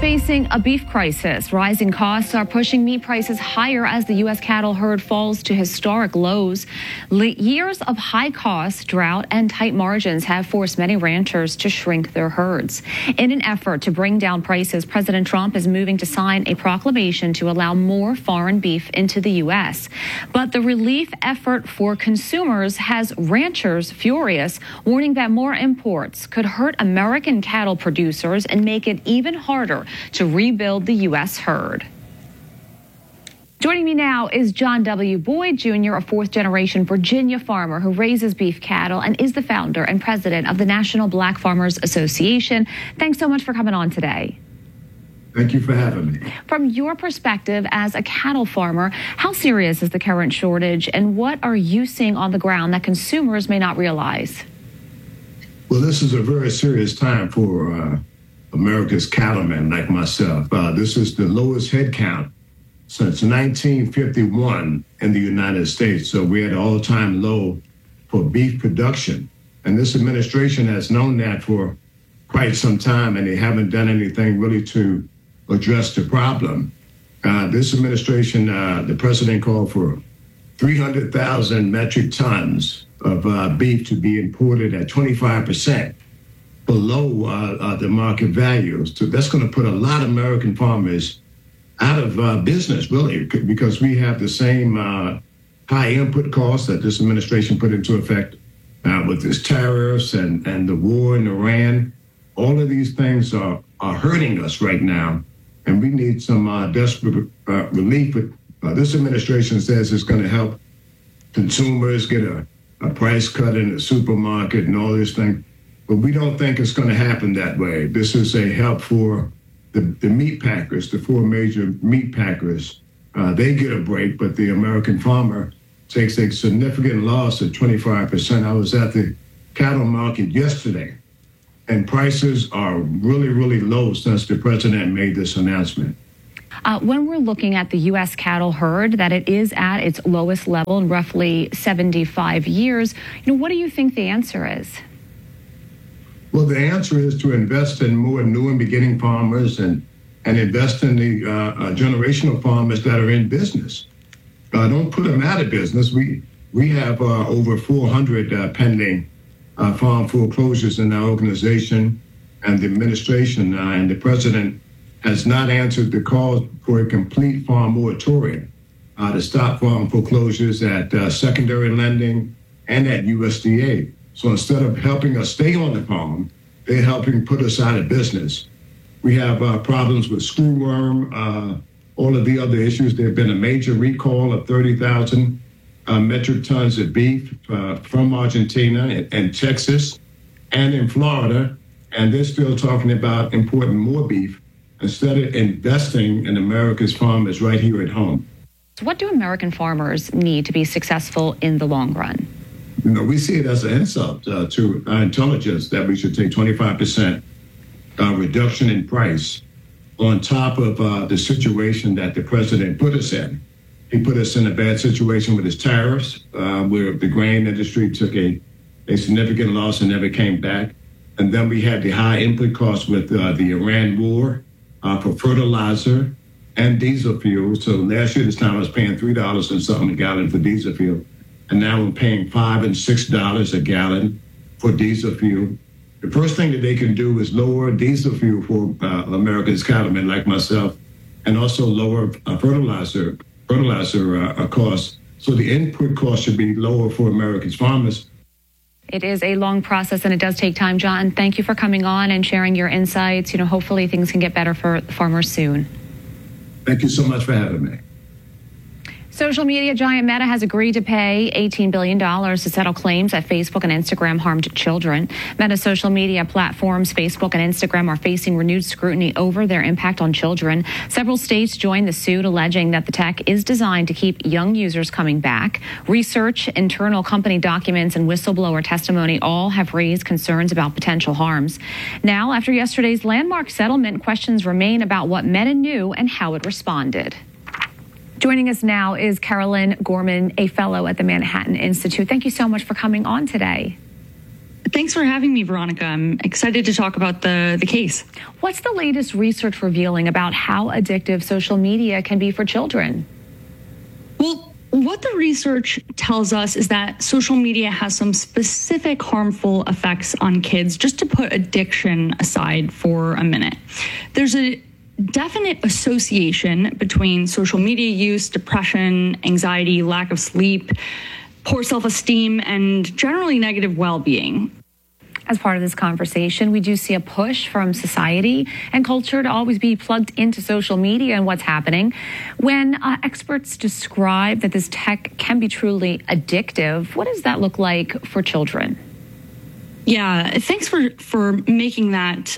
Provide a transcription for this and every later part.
facing a beef crisis. Rising costs are pushing meat prices higher as the U.S. cattle herd falls to historic lows. Years of high costs, drought, and tight margins have forced many ranchers to shrink their herds. In an effort to bring down prices, President Trump is moving to sign a proclamation to allow more foreign beef into the U.S. But the relief effort for consumers has ranchers furious, warning that more imports could hurt American cattle producers and make it even harder to rebuild the U.S. herd. Joining me now is John W. Boyd Jr., a fourth-generation Virginia farmer who raises beef cattle and is the founder and president of the National Black Farmers Association. Thanks so much for coming on today. Thank you for having me. From your perspective as a cattle farmer, how serious is the current shortage, and what are you seeing on the ground that consumers may not realize? Well, this is a very serious time for America's cattlemen like myself. This is the lowest head count since 1951 in the United States. So we're at an all-time low for beef production. And this administration has known that for quite some time, and they haven't done anything really to address the problem. This administration, the president called for 300,000 metric tons of beef to be imported at 25% below the market value. So that's going to put a lot of American farmers out of business, really, because we have the same high input costs that this administration put into effect with its tariffs and the war in Iran. All of these things are hurting us right now, and we need some desperate relief. But this administration says it's going to help consumers get a price cut in the supermarket and all these things. But we don't think it's going to happen that way. This is a help for the meat packers, the four major meat packers. They get a break, but the American farmer takes a significant loss of 25%. I was at the cattle market yesterday, and prices are really, really low since the president made this announcement. When we're looking at the U.S. cattle herd, that it is at its lowest level in roughly 75 years, what do you think the answer is? Well, the answer is to invest in more new and beginning farmers and invest in the generational farmers that are in business. Don't put them out of business. We have over 400 pending farm foreclosures in our organization, and the administration and the president has not answered the call for a complete farm moratorium to stop farm foreclosures at secondary lending and at USDA. So instead of helping us stay on the farm, they're helping put us out of business. We have problems with screwworm, all of the other issues. There have been a major recall of 30,000 metric tons of beef from Argentina and Texas and in Florida, and they're still talking about importing more beef instead of investing in America's farmers right here at home. What do American farmers need to be successful in the long run? We see it as an insult to our intelligence that we should take 25% reduction in price on top of the situation that the president put us in. He put us in a bad situation with his tariffs, where the grain industry took a significant loss and never came back. And then we had the high input costs with the Iran war for fertilizer and diesel fuel. So last year this time I was paying $3 and something a gallon for diesel fuel. And now we're paying $5 and $6 a gallon for diesel fuel. The first thing that they can do is lower diesel fuel for America's cattlemen like myself, and also lower fertilizer costs. So the input cost should be lower for America's farmers. It is a long process, and it does take time. John, thank you for coming on and sharing your insights. Hopefully things can get better for farmers soon. Thank you so much for having me. Social media giant Meta has agreed to pay $18 billion to settle claims that Facebook and Instagram harmed children. Meta's social media platforms, Facebook and Instagram, are facing renewed scrutiny over their impact on children. Several states joined the suit, alleging that the tech is designed to keep young users coming back. Research, internal company documents, and whistleblower testimony all have raised concerns about potential harms. Now, after yesterday's landmark settlement, questions remain about what Meta knew and how it responded. Joining us now is Carolyn Gorman, a fellow at the Manhattan Institute. Thank you so much for coming on today. Thanks for having me, Veronica. I'm excited to talk about the case. What's the latest research revealing about how addictive social media can be for children? Well, what the research tells us is that social media has some specific harmful effects on kids, just to put addiction aside for a minute. There's a definite association between social media use, depression, anxiety, lack of sleep, poor self-esteem, and generally negative well-being. As part of this conversation, we do see a push from society and culture to always be plugged into social media and what's happening. When experts describe that this tech can be truly addictive, what does that look like for children? Yeah, thanks for making that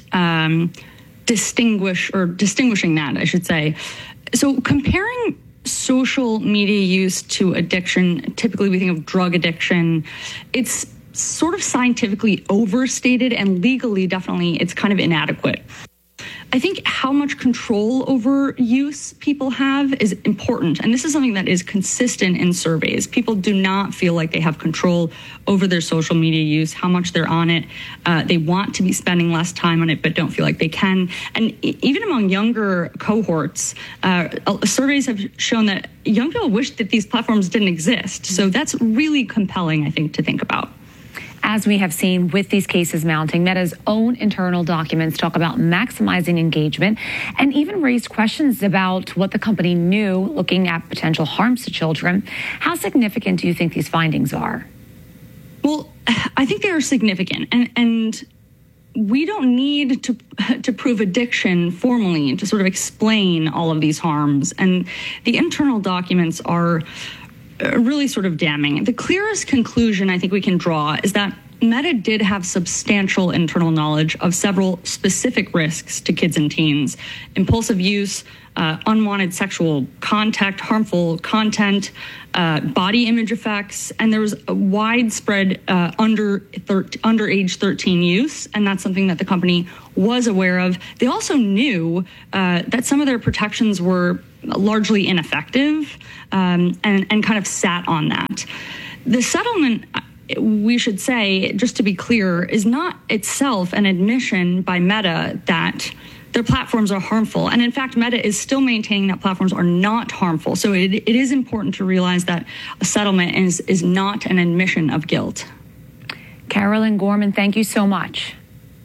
distinguishing that, I should say. So comparing social media use to addiction, typically we think of drug addiction. It's sort of scientifically overstated, and legally, definitely, it's kind of inadequate. I think how much control over use people have is important. And this is something that is consistent in surveys. People do not feel like they have control over their social media use, how much they're on it. They want to be spending less time on it, but don't feel like they can. And even among younger cohorts, surveys have shown that young people wish that these platforms didn't exist. So that's really compelling, I think, to think about. As we have seen with these cases mounting, Meta's own internal documents talk about maximizing engagement and even raised questions about what the company knew, looking at potential harms to children. How significant do you think these findings are? Well, I think they are significant, and we don't need to prove addiction formally to sort of explain all of these harms. And the internal documents are really sort of damning. The clearest conclusion I think we can draw is that Meta did have substantial internal knowledge of several specific risks to kids and teens: impulsive use, unwanted sexual contact, harmful content, body image effects, and there was a widespread under age 13 use, and that's something that the company was aware of. They also knew that some of their protections were largely ineffective, and kind of sat on that. The settlement, we should say, just to be clear, is not itself an admission by Meta that their platforms are harmful. And in fact, Meta is still maintaining that platforms are not harmful. So it is important to realize that a settlement is not an admission of guilt. Carolyn Gorman, thank you so much.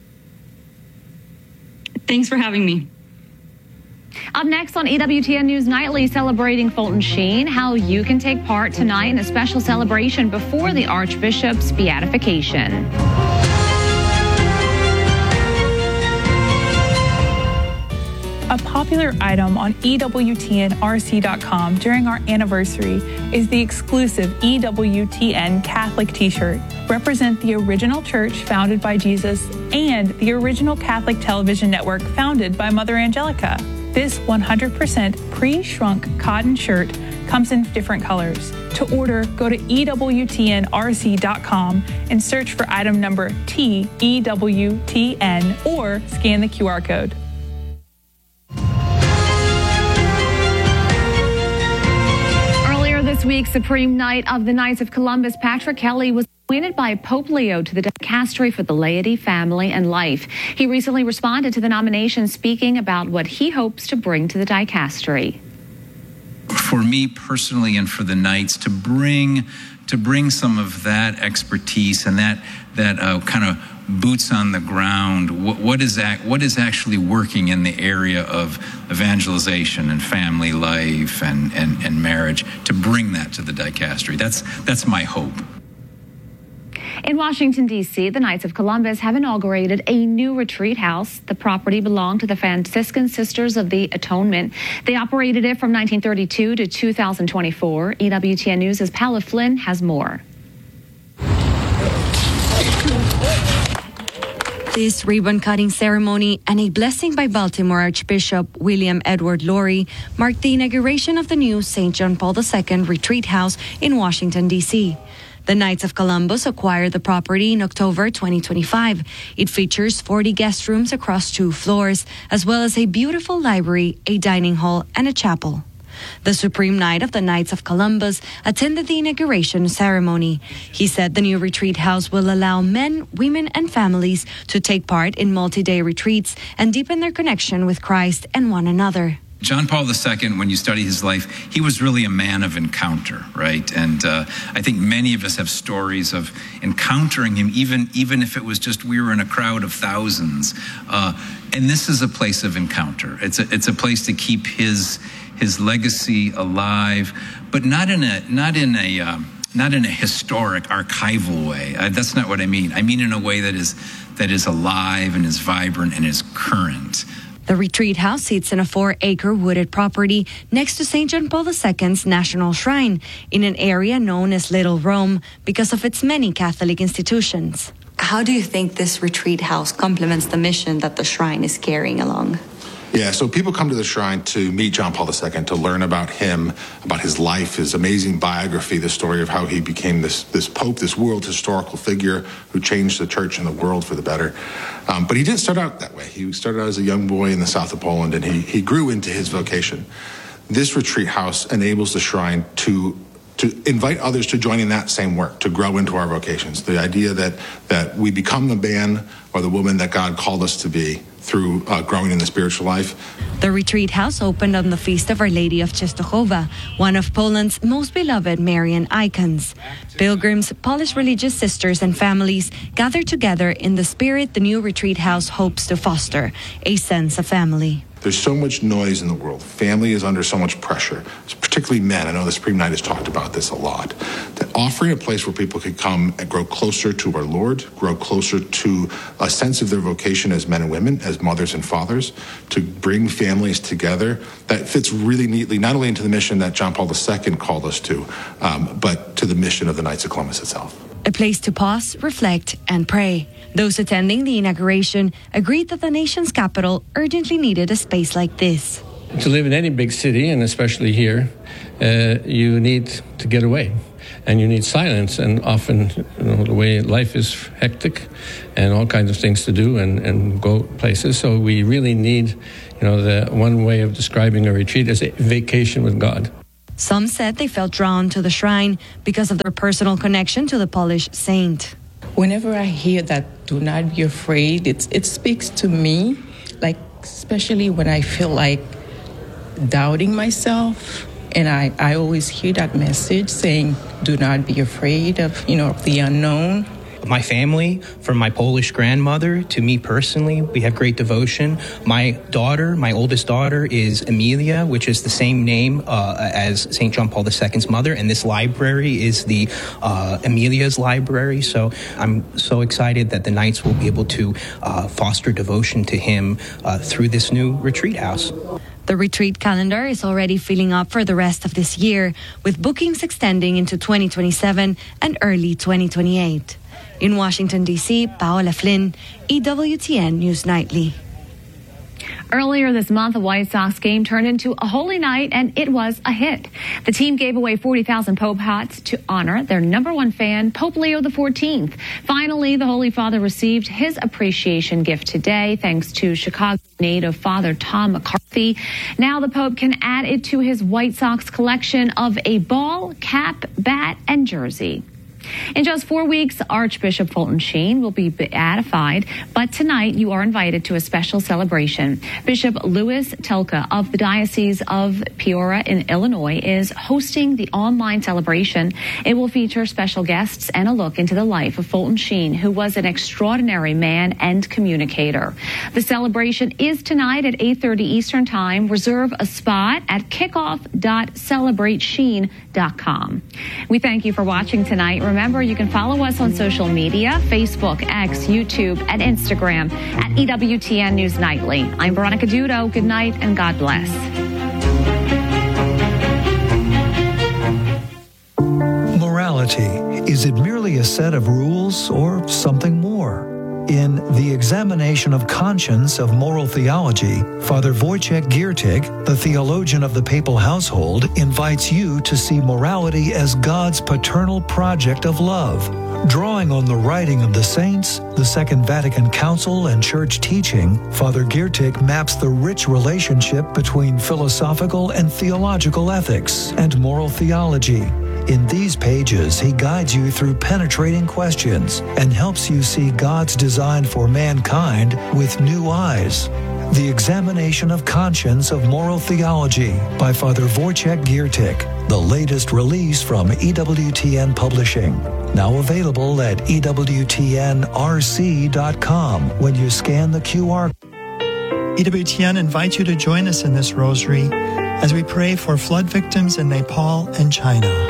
Thanks for having me. Up next on EWTN News Nightly, celebrating Fulton Sheen, how you can take part tonight in a special celebration before the Archbishop's beatification. A popular item on EWTNRC.com during our anniversary is the exclusive EWTN Catholic t-shirt. Represent the original church founded by Jesus and the original Catholic television network founded by Mother Angelica. This 100% pre-shrunk cotton shirt comes in different colors. To order, go to EWTNRC.com and search for item number TEWTN or scan the QR code. This week, Supreme Knight of the Knights of Columbus, Patrick Kelly, was appointed by Pope Leo to the dicastery for the laity, family, and life. He recently responded to the nomination, speaking about what he hopes to bring to the dicastery. For me personally, and for the Knights, to bring some of that expertise and that kind of boots on the ground, what is actually working in the area of evangelization and family life and marriage, to bring that to the dicastery. That's my hope. In Washington, D.C., the Knights of Columbus have inaugurated a new retreat house. The property belonged to the Franciscan Sisters of the Atonement. They operated it from 1932 to 2024. EWTN News' Paula Flynn has more. This ribbon-cutting ceremony and a blessing by Baltimore Archbishop William Edward Lori marked the inauguration of the new St. John Paul II Retreat House in Washington, D.C. The Knights of Columbus acquired the property in October 2025. It features 40 guest rooms across 2 floors, as well as a beautiful library, a dining hall, and a chapel. The Supreme Knight of the Knights of Columbus attended the inauguration ceremony. He said the new retreat house will allow men, women, and families to take part in multi-day retreats and deepen their connection with Christ and one another. John Paul II, when you study his life, he was really a man of encounter, right? And I think many of us have stories of encountering him, even if it was just we were in a crowd of thousands. And this is a place of encounter. It's a place to keep his legacy alive, but not in a historic, archival way. That's not what I mean. I mean in a way that is alive and is vibrant and is current. The retreat house sits in a 4-acre wooded property next to St. John Paul II's National Shrine in an area known as Little Rome because of its many Catholic institutions. How do you think this retreat house complements the mission that the shrine is carrying along? Yeah, so people come to the shrine to meet John Paul II, to learn about him, about his life, his amazing biography, the story of how he became this pope, this world historical figure who changed the church and the world for the better. But he didn't start out that way. He started out as a young boy in the south of Poland, and he grew into his vocation. This retreat house enables the shrine to invite others to join in that same work, to grow into our vocations. The idea that we become the man or the woman that God called us to be through growing in the spiritual life. The retreat house opened on the feast of Our Lady of Częstochowa, one of Poland's most beloved Marian icons. Pilgrims, Polish religious sisters, and families gather together in the spirit the new retreat house hopes to foster, a sense of family. There's so much noise in the world. Family is under so much pressure, particularly men. I know the Supreme Knight has talked about this a lot. That offering a place where people could come and grow closer to our Lord, grow closer to a sense of their vocation as men and women, as mothers and fathers, to bring families together, that fits really neatly, not only into the mission that John Paul II called us to, but to the mission of the Knights of Columbus itself. A place to pause, reflect, and pray. Those attending the inauguration agreed that the nation's capital urgently needed a space like this. To live in any big city, and especially here, you need to get away. And you need silence, and often, the way life is hectic and all kinds of things to do and go places. So we really need, the one way of describing a retreat is a vacation with God. Some said they felt drawn to the shrine because of their personal connection to the Polish saint. Whenever I hear that, do not be afraid, it speaks to me, like especially when I feel like doubting myself. And I always hear that message saying, do not be afraid of the unknown. My family, from my Polish grandmother to me personally, we have great devotion. My oldest daughter is Emilia, which is the same name as St. John Paul II's mother. And this library is the Emilia's library. So I'm so excited that the Knights will be able to foster devotion to him through this new retreat house. The retreat calendar is already filling up for the rest of this year, with bookings extending into 2027 and early 2028. In Washington, D.C., Paola Flynn, EWTN News Nightly. Earlier this month, a White Sox game turned into a holy night, and it was a hit. The team gave away 40,000 Pope hats to honor their number one fan, Pope Leo XIV. Finally, the Holy Father received his appreciation gift today, thanks to Chicago native Father Tom McCarthy. Now the Pope can add it to his White Sox collection of a ball, cap, bat, and jersey. In just 4 weeks, Archbishop Fulton Sheen will be beatified, but tonight you are invited to a special celebration. Bishop Louis Telka of the Diocese of Peoria in Illinois is hosting the online celebration. It will feature special guests and a look into the life of Fulton Sheen, who was an extraordinary man and communicator. The celebration is tonight at 8:30 Eastern Time. Reserve a spot at kickoff.celebratesheen.com. We thank you for watching tonight. Remember, you can follow us on social media, Facebook, X, YouTube, and Instagram at EWTN News Nightly. I'm Veronica Dudo. Good night and God bless. Morality. Is it merely a set of rules or something more? In The Examination of Conscience of Moral Theology, Father Wojciech Giertych, the theologian of the papal household, invites you to see morality as God's paternal project of love. Drawing on the writing of the saints, the Second Vatican Council, and church teaching, Father Giertych maps the rich relationship between philosophical and theological ethics and moral theology. In these pages, he guides you through penetrating questions and helps you see God's design for mankind with new eyes. The Examination of Conscience of Moral Theology by Father Wojciech Giertych, the latest release from EWTN Publishing. Now available at EWTNRC.com when you scan the QR. EWTN invites you to join us in this rosary as we pray for flood victims in Nepal and China.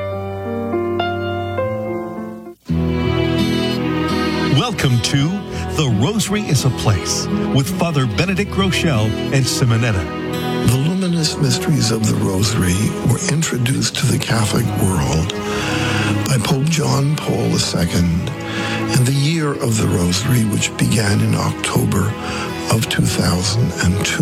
Welcome to The Rosary is a Place with Father Benedict Groeschel and Simonetta. The luminous mysteries of the Rosary were introduced to the Catholic world by Pope John Paul II in the year of the Rosary, which began in October of 2002.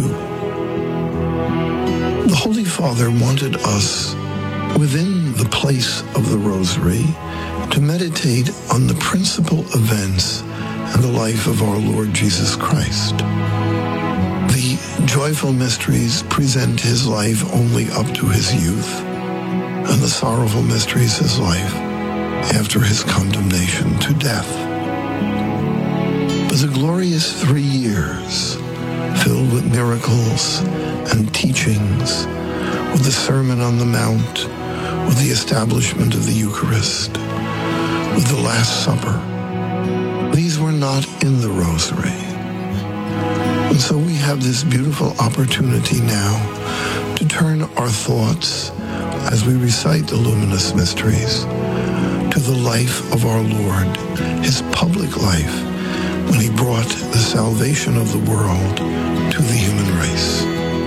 The Holy Father wanted us, within the place of the Rosary, to meditate on the principal events in the life of our Lord Jesus Christ. The joyful mysteries present his life only up to his youth, and the sorrowful mysteries his life after his condemnation to death. But the glorious 3 years, filled with miracles and teachings, with the Sermon on the Mount, with the establishment of the Eucharist, with the Last Supper, these were not in the Rosary. And so we have this beautiful opportunity now to turn our thoughts, as we recite the luminous mysteries, to the life of our Lord, his public life, when he brought the salvation of the world to the human race.